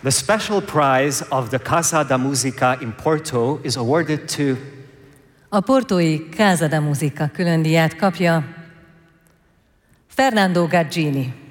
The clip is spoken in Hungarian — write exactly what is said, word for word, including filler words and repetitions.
The special prize of the Casa da Musica in Porto is awarded to A portói Casa da Musica különdíját kapja Fernando Gaggini.